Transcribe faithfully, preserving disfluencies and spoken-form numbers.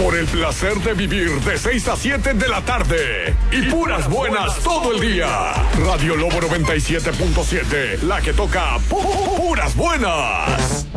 por el placer de vivir de seis a siete de la tarde. Y puras buenas todo el día. Radio Lobo noventa y siete punto siete, la que toca pu- pu- puras buenas.